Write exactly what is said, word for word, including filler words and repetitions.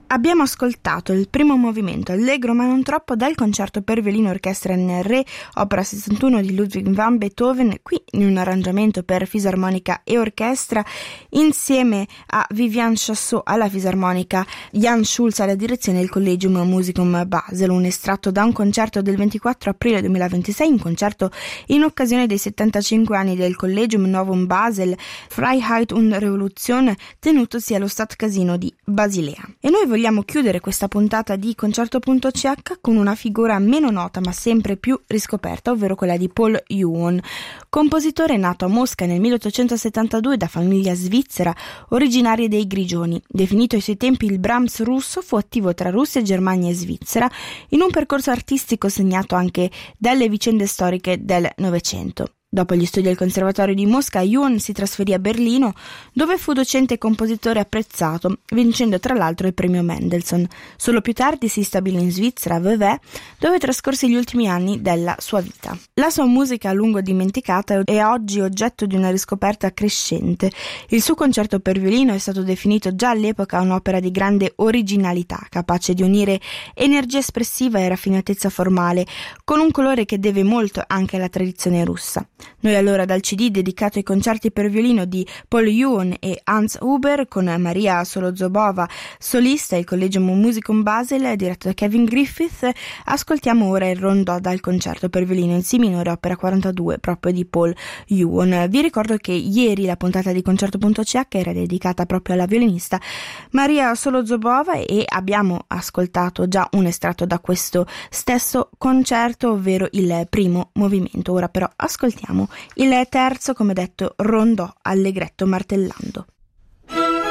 Abbiamo ascoltato il primo movimento allegro ma non troppo dal concerto per violino e orchestra in Re, opera sessantuno di Ludwig van Beethoven, qui in un arrangiamento per fisarmonica e orchestra, insieme a Viviane Chassot alla fisarmonica, Jan Schulz alla direzione del Collegium Musicum Basel, un estratto da un concerto del ventiquattro aprile duemilaventisei, un concerto in occasione dei settantacinque anni del Collegium Novum Basel, Freiheit und Revolution, tenutosi allo Stadtcasino di Basilea. E noi vogliamo chiudere questa puntata di Concerto.ch con una figura meno nota ma sempre più riscoperta, ovvero quella di Paul Juon, compositore nato a Mosca nel milleottocentosettantadue da famiglia svizzera originaria dei Grigioni. Definito ai suoi tempi il Brahms russo, fu attivo tra Russia, Germania e Svizzera in un percorso artistico segnato anche dalle vicende storiche del Novecento. Dopo gli studi al Conservatorio di Mosca, Juon si trasferì a Berlino, dove fu docente e compositore apprezzato, vincendo tra l'altro il premio Mendelssohn. Solo più tardi si stabilì in Svizzera, a Vevey, dove trascorse gli ultimi anni della sua vita. La sua musica, a lungo dimenticata, è oggi oggetto di una riscoperta crescente. Il suo concerto per violino è stato definito già all'epoca un'opera di grande originalità, capace di unire energia espressiva e raffinatezza formale, con un colore che deve molto anche alla tradizione russa. Noi allora dal C D dedicato ai concerti per violino di Paul Juon e Hans Huber, con Maria Solozobova solista e il Collegium Musicum Basel diretto da Kevin Griffith, ascoltiamo ora il rondò dal concerto per violino in si minore opera quarantadue proprio di Paul Juon. Vi ricordo che ieri la puntata di Concerto.ch era dedicata proprio alla violinista Maria Solozobova e abbiamo ascoltato già un estratto da questo stesso concerto, ovvero il primo movimento. Ora però ascoltiamo il terzo, come detto, rondò allegretto martellando.